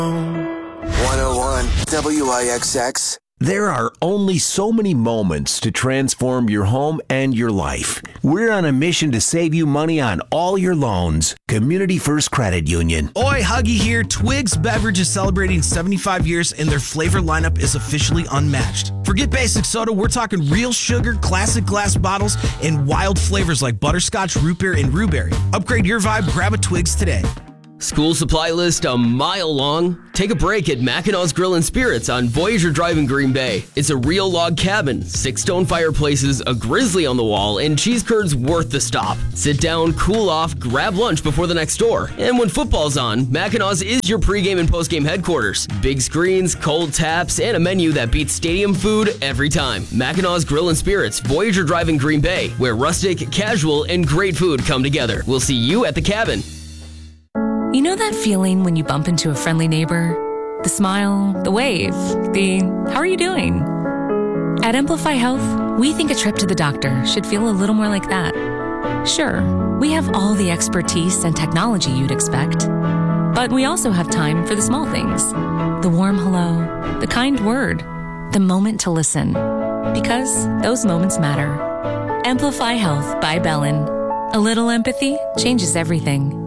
101 WIXX. There are only so many moments to transform your home and your life. We're on a mission to save you money on all your loans. Community First Credit Union. Oi, Huggy here. Twigs Beverage is celebrating 75 years and their flavor lineup is officially unmatched. Forget basic soda, we're talking real sugar, classic glass bottles, and wild flavors like butterscotch, root beer, and rhueberry. Upgrade your vibe, grab a Twigs today. School supply list a mile long? Take a break at Mackinaw's Grill and Spirits on Voyager Drive in Green Bay. It's a real log cabin, 6 stone fireplaces, a grizzly on the wall, and cheese curds worth the stop. Sit down, cool off, grab lunch before the next door. And when football's on, Mackinaw's is your pregame and postgame headquarters. Big screens, cold taps, and a menu that beats stadium food every time. Mackinaw's Grill and Spirits, Voyager Drive in Green Bay, where rustic, casual, and great food come together. We'll see you at the cabin. You know that feeling when you bump into a friendly neighbor? The smile, the wave, the how are you doing? At Amplify Health, we think a trip to the doctor should feel a little more like that. Sure, we have all the expertise and technology you'd expect, but we also have time for the small things. The warm hello, the kind word, the moment to listen. Because those moments matter. Amplify Health by Bellin. A little empathy changes everything.